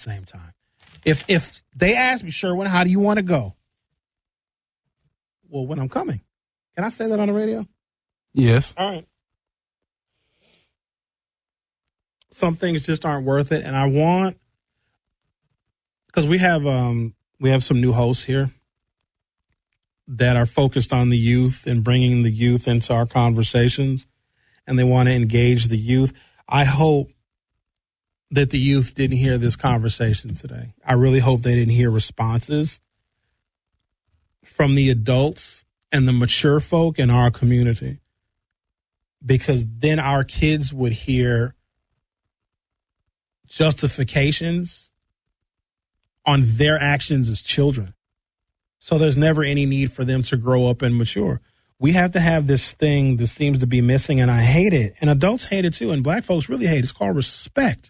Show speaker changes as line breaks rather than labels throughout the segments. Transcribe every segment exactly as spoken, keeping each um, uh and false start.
same time. If if they ask me, Sherwin, how do you want to go? Well, when I'm coming. Can I say that on the radio?
Yes.
All right. Some things just aren't worth it, and I want, because we have um we have some new hosts here that are focused on the youth and bringing the youth into our conversations, and they want to engage the youth. I hope that the youth didn't hear this conversation today. I really hope they didn't hear responses from the adults and the mature folk in our community, because then our kids would hear justifications on their actions as children. So there's never any need for them to grow up and mature. We have to have this thing that seems to be missing, and I hate it. And adults hate it too, and black folks really hate it. It's called respect.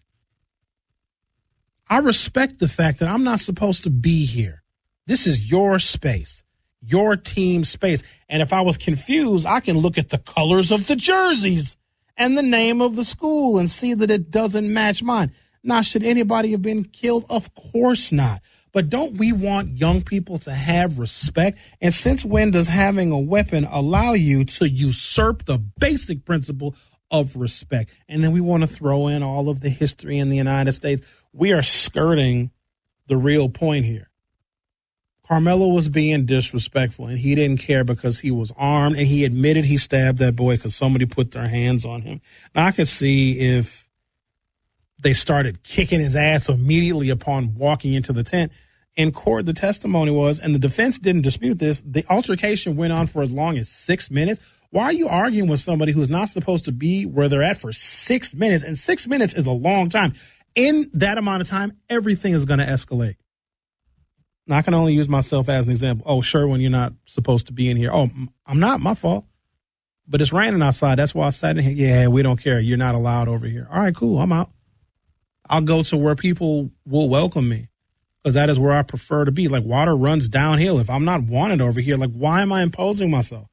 I respect the fact that I'm not supposed to be here. This is your space, your team space. And if I was confused, I can look at the colors of the jerseys and the name of the school and see that it doesn't match mine. Now, should anybody have been killed? Of course not. But don't we want young people to have respect? And since when does having a weapon allow you to usurp the basic principle of respect? And then we want to throw in all of the history in the United States. We are skirting the real point here. Carmelo was being disrespectful, and he didn't care because he was armed, and he admitted he stabbed that boy because somebody put their hands on him. Now, I could see if they started kicking his ass immediately upon walking into the tent. In court, the testimony was, and the defense didn't dispute this, the altercation went on for as long as six minutes. Why are you arguing with somebody who's not supposed to be where they're at for six minutes? And six minutes is a long time. In that amount of time, everything is going to escalate. Now, I can only use myself as an example. Oh, Sherwin, you're not supposed to be in here. Oh, I'm not. My fault. But it's raining outside. That's why I sat in here. Yeah, we don't care. You're not allowed over here. All right, cool. I'm out. I'll go to where people will welcome me, because that is where I prefer to be. Like, water runs downhill. If I'm not wanted over here, like, why am I imposing myself?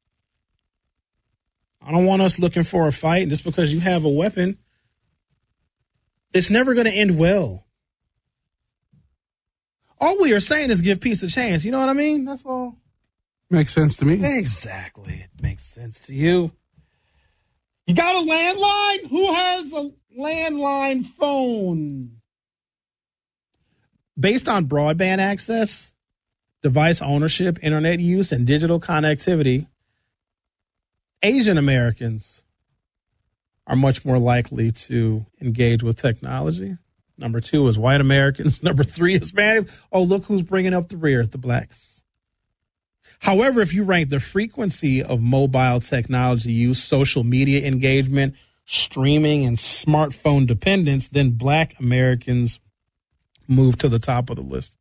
I don't want us looking for a fight. And just because you have a weapon, it's never going to end well. All we are saying is give peace a chance. You know what I mean? That's all.
Makes sense to me.
Exactly. It makes sense to you. You got a landline? Who has a landline phone? Based on broadband access, device ownership, internet use, and digital connectivity, Asian Americans are much more likely to engage with technology. Number two is white Americans. Number three, Hispanics. Oh, look who's bringing up the rear, the blacks. However, if you rank the frequency of mobile technology use, social media engagement, streaming, and smartphone dependence, then black Americans move to the top of the list.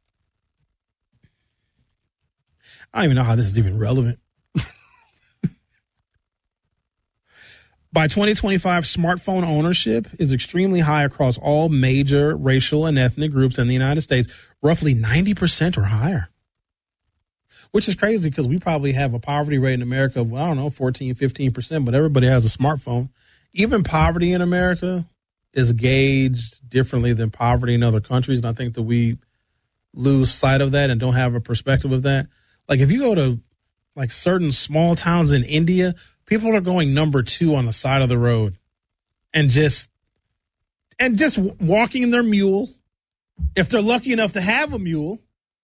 I don't even know how this is even relevant. By twenty twenty-five, smartphone ownership is extremely high across all major racial and ethnic groups in the United States, roughly ninety percent or higher. Which is crazy because we probably have a poverty rate in America of, I don't know, fourteen, fifteen percent, but everybody has a smartphone. Even poverty in America is gauged differently than poverty in other countries, and I think that we lose sight of that and don't have a perspective of that. Like, if you go to, like, certain small towns in India, people are going number two on the side of the road and just and just walking their mule, if they're lucky enough to have a mule.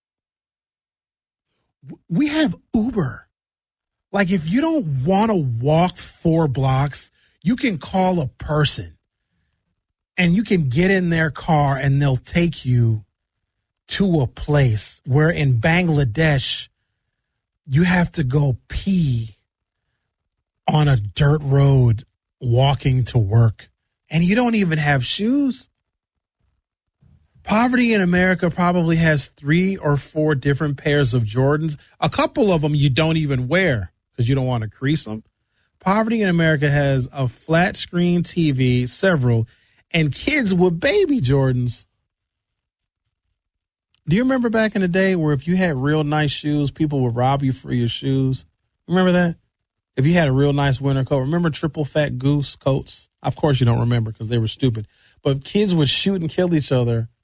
We have Uber. Like, if you don't want to walk four blocks, you can call a person and you can get in their car and they'll take you to a place where in Bangladesh, you have to go pee on a dirt road walking to work, and you don't even have shoes. Poverty in America probably has three or four different pairs of Jordans. A couple of them you don't even wear because you don't want to crease them. Poverty in America has a flat screen T V, several, and kids with baby Jordans. Do you remember back in the day where if you had real nice shoes, people would rob you for your shoes? Remember that? If you had a real nice winter coat, remember triple fat goose coats? Of course you don't remember because they were stupid. But kids would shoot and kill each other